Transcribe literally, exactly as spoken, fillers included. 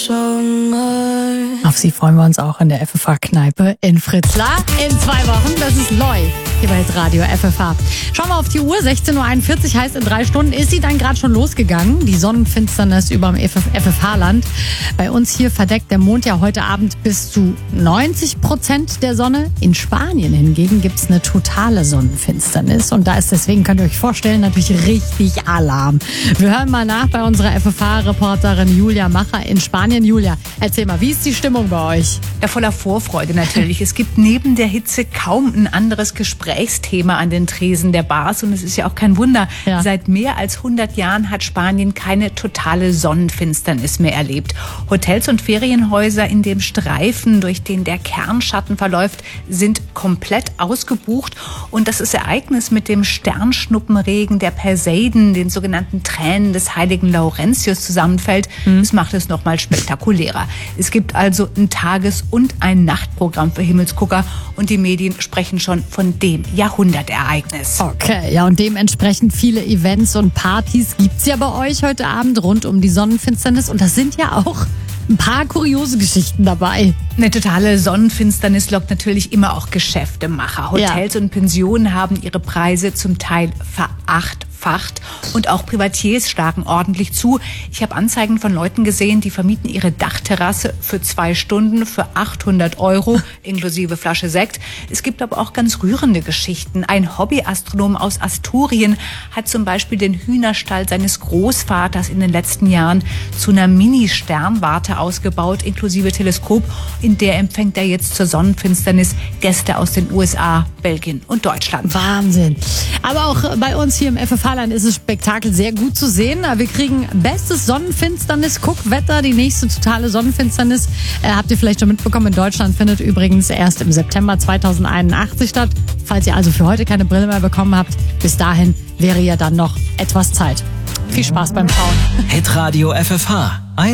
Auf sie freuen wir uns auch in der F F H-Kneipe in Fritzlar in zwei Wochen. Das ist Loy hier bei Radio F F H. Schauen wir auf die Uhr. sechzehn Uhr einundvierzig heißt, in drei Stunden ist sie dann gerade schon losgegangen. Die Sonnenfinsternis über dem F F H-Land. Bei uns hier verdeckt der Mond ja heute Abend bis zu neunzig Prozent der Sonne. In Spanien hingegen gibt es eine totale Sonnenfinsternis. Und da ist deswegen, könnt ihr euch vorstellen, natürlich richtig Alarm. Wir hören mal nach bei unserer F F H-Reporterin Julia Macher in Spanien. Julia, erzähl mal, wie ist die Stimmung bei euch? Ja, voller Vorfreude natürlich. Es gibt neben der Hitze kaum ein anderes Gesprächsthema an den Tresen der Bars. Und es ist ja auch kein Wunder. Ja. Seit mehr als hundert Jahren hat Spanien keine totale Sonnenfinsternis mehr erlebt. Hotels und Ferienhäuser in dem Streifen, durch den der Kernschatten verläuft, sind komplett ausgebucht. Und das Ereignis mit dem Sternschnuppenregen der Perseiden, den sogenannten Tränen des heiligen Laurentius, zusammenfällt, mhm. das macht es noch mal spektakulärer. Es gibt also ein Tages- und ein Nachtprogramm für Himmelsgucker und die Medien sprechen schon von dem Jahrhundertereignis. Okay, ja, und dementsprechend viele Events und Partys gibt's ja bei euch heute Abend rund um die Sonnenfinsternis und das sind ja auch ein paar kuriose Geschichten dabei. Eine totale Sonnenfinsternis lockt natürlich immer auch Geschäftemacher. Hotels ja. und Pensionen haben ihre Preise zum Teil verachtfacht und auch Privatiers schlagen ordentlich zu. Ich habe Anzeigen von Leuten gesehen, die vermieten ihre Dachterrasse für zwei Stunden für achthundert Euro inklusive Flasche Sekt. Es gibt aber auch ganz rührende Geschichten. Ein Hobbyastronom aus Asturien hat zum Beispiel den Hühnerstall seines Großvaters in den letzten Jahren zu einer Mini-Sternwarte ausgebaut, inklusive Teleskop. In der empfängt er jetzt zur Sonnenfinsternis Gäste aus den U S A, Belgien und Deutschland. Wahnsinn. Aber auch bei uns hier im F F H-Land ist das Spektakel sehr gut zu sehen. Wir kriegen bestes Sonnenfinsternis-Guckwetter. Die nächste totale Sonnenfinsternis, äh, habt ihr vielleicht schon mitbekommen, in Deutschland findet übrigens erst im September zweitausendeinundachtzig statt. Falls ihr also für heute keine Brille mehr bekommen habt, bis dahin wäre ja dann noch etwas Zeit. Viel Spaß beim Schauen. Hitradio F F H.